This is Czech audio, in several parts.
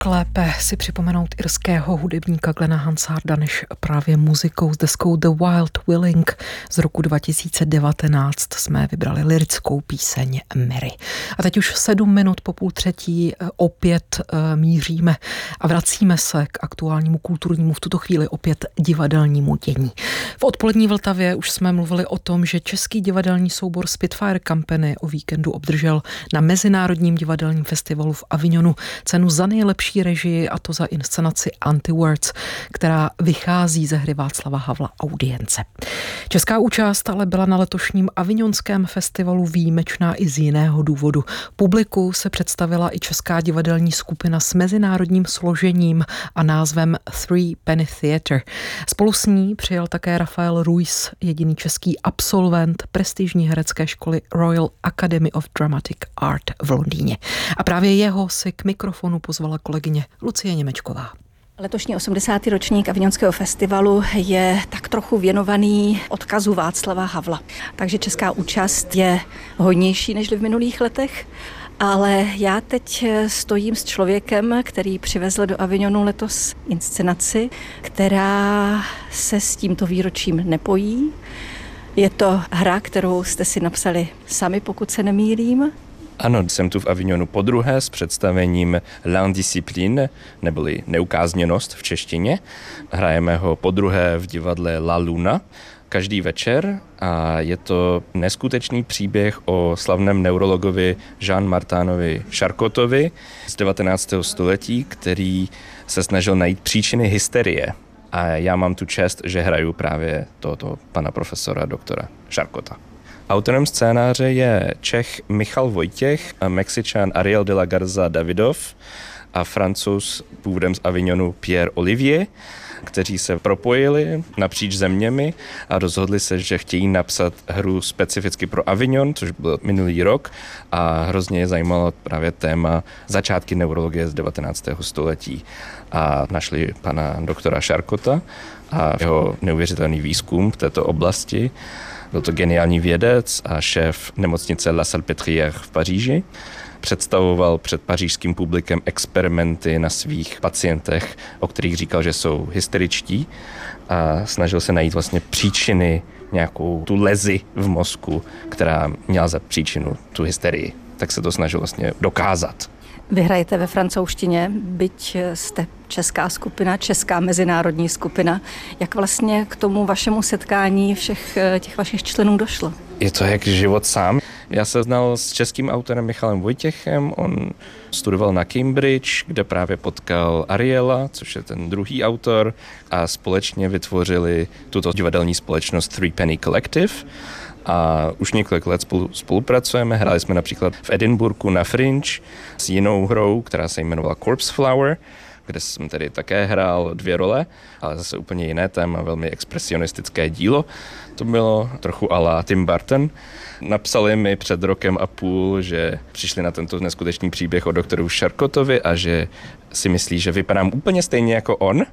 Lépe si připomenout irského hudebníka Glena Hansarda než právě muzikou s deskou The Wild Willing z roku 2019 jsme vybrali lyrickou píseň Mary. A teď už 7 minut po 2:30 opět míříme a vracíme se k aktuálnímu kulturnímu, v tuto chvíli opět divadelnímu dění. V odpolední Vltavě už jsme mluvili o tom, že český divadelní soubor Spitfire Company o víkendu obdržel na Mezinárodním divadelním festivalu v Avignonu cenu za nejlepší režii, a to za inscenaci Anti-Words, která vychází ze hry Václava Havla Audience. Česká účast ale byla na letošním Avignonském festivalu výjimečná i z jiného důvodu. Publiku se představila i česká divadelní skupina s mezinárodním složením a názvem Three Penny Theatre. Spolu s ní přijel také Rafael Ruiz, jediný český absolvent prestižní herecké školy Royal Academy of Dramatic Art v Londýně. A právě jeho si k mikrofonu pozvala kolegyně Lucie Němečková. Letošní 80. ročník Avignonského festivalu je tak trochu věnovaný odkazu Václava Havla. Takže česká účast je hodnější než v minulých letech. Ale já teď stojím s člověkem, který přivezl do Avignonu letos inscenaci, která se s tímto výročím nepojí. Je to hra, kterou jste si napsali sami, pokud se nemýlím. Ano, jsem tu v Avignonu podruhé s představením L'Indiscipline, neboli Neukázněnost v češtině. Hrajeme ho podruhé v divadle La Luna každý večer a je to neskutečný příběh o slavném neurologovi Jean-Martinovi Charcotovi z 19. století, který se snažil najít příčiny hysterie. A já mám tu čest, že hraju právě tohoto pana profesora doktora Charcota. Autorem scénáře je Čech Michal Vojtěch, Mexičan Ariel de la Garza Davidov a Francouz původem z Avignonu Pierre Olivier, kteří se propojili napříč zeměmi a rozhodli se, že chtějí napsat hru specificky pro Avignon, což byl minulý rok, a hrozně je zajímalo právě téma začátky neurologie z 19. století. A našli pana doktora Charcota a jeho neuvěřitelný výzkum v této oblasti. Byl to geniální vědec a šéf nemocnice La Salpêtrière v Paříži. Představoval před pařížským publikem experimenty na svých pacientech, o kterých říkal, že jsou hysteričtí, a snažil se najít vlastně příčiny, nějakou tu lezi v mozku, která měla za příčinu tu hysterii. Tak se to snažil vlastně dokázat. Vy hrajete ve francouzštině, byť jste česká skupina, česká mezinárodní skupina. Jak vlastně k tomu vašemu setkání všech těch vašich členů došlo? Je to jak život sám. Já se znal s českým autorem Michalem Vojtěchem, on studoval na Cambridge, kde právě potkal Ariela, což je ten druhý autor, a společně vytvořili tuto divadelní společnost Three Penny Collective. A už několik let spolupracujeme. Hráli jsme například v Edinburghu na Fringe s jinou hrou, která se jmenovala Corpse Flower, kde jsem tedy také hrál 2 role, ale zase úplně jiné téma, velmi expresionistické dílo. To bylo trochu à la Tim Burton. Napsali mi před 1,5 roku, že přišli na tento neskutečný příběh o doktoru Charcotovi a že si myslí, že vypadám úplně stejně jako on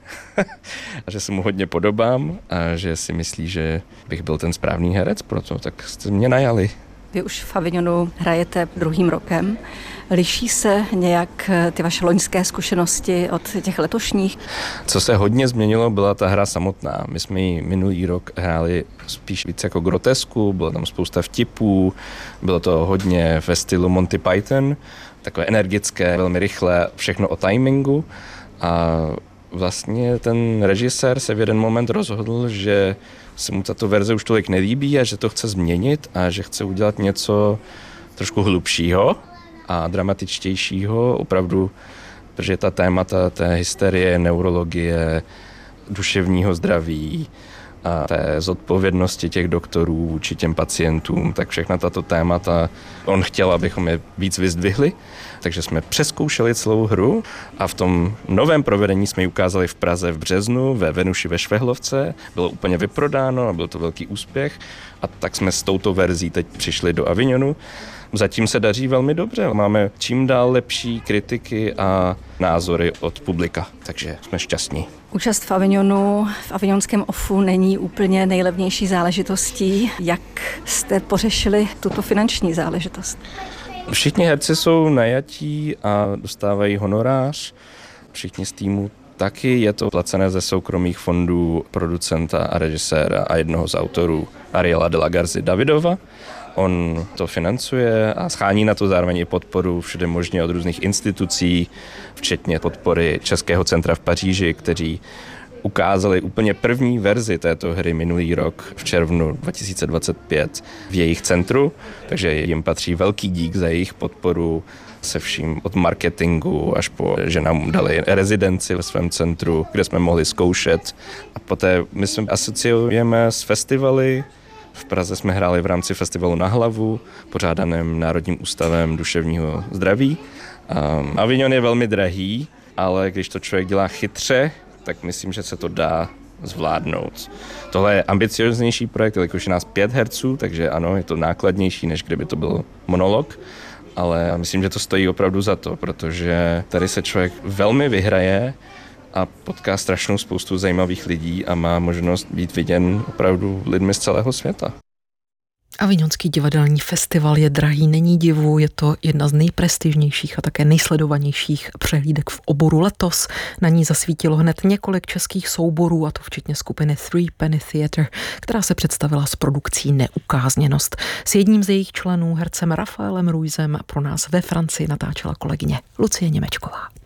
a že se mu hodně podobám a že si myslí, že bych byl ten správný herec, proto tak jste mě najali. Vy už v Avignonu hrajete 2. rokem. Liší se nějak ty vaše loňské zkušenosti od těch letošních? Co se hodně změnilo, byla ta hra samotná. My jsme ji minulý rok hráli spíš víc jako grotesku, bylo tam spousta vtipů, bylo to hodně ve stylu Monty Python, takové energické, velmi rychlé, všechno o timingu. A vlastně ten režisér se v jeden moment rozhodl, že se mu tato verze už tolik nelíbí a že to chce změnit a že chce udělat něco trošku hlubšího a dramatičtějšího, opravdu, protože ta témata té hysterie, neurologie, duševního zdraví a té zodpovědnosti těch doktorů vůči těm pacientům, tak všechna tato témata on chtěl, abychom je víc vyzdvihli, takže jsme přezkoušeli celou hru a v tom novém provedení jsme ji ukázali v Praze v březnu ve Venuši ve Švehlovce, bylo úplně vyprodáno a byl to velký úspěch a tak jsme s touto verzí teď přišli do Avignonu. Zatím se daří velmi dobře, máme čím dál lepší kritiky a názory od publika, takže jsme šťastní. Účast v Avignonu, v avignonském OFFu není úplně nejlevnější záležitostí. Jak jste pořešili tuto finanční záležitost? Všichni herci jsou najatí a dostávají honorář. všichni z týmu. Taky je to placené ze soukromých fondů producenta a režiséra a jednoho z autorů Ariela de la Garzy Davidova. On to financuje a schání na to zároveň i podporu všude možně od různých institucí, včetně podpory Českého centra v Paříži, kteří ukázali úplně první verzi této hry minulý rok v červnu 2025 v jejich centru, takže jim patří velký dík za jejich podporu se vším od marketingu až po, že nám dali rezidenci ve svém centru, kde jsme mohli zkoušet. A poté my se asociujeme s festivaly. V Praze jsme hráli v rámci festivalu Na hlavu, pořádaném Národním ústavem duševního zdraví. Avignon je velmi drahý, ale když to člověk dělá chytře, tak myslím, že se to dá zvládnout. Tohle je ambicioznější projekt, jelikož je nás 5 herců, takže ano, je to nákladnější, než kdyby to byl monolog, ale myslím, že to stojí opravdu za to, protože tady se člověk velmi vyhraje a potká strašnou spoustu zajímavých lidí a má možnost být viděn opravdu lidmi z celého světa. Avignonský divadelní festival je drahý, není divu, je to jedna z nejprestižnějších a také nejsledovanějších přehlídek v oboru letos. Na ní zasvítilo hned několik českých souborů, a to včetně skupiny Three Penny Theatre, která se představila s produkcí Neukázněnost. S jedním z jejich členů, hercem Rafaelem Ruizem, pro nás ve Francii natáčela kolegyně Lucie Němečková.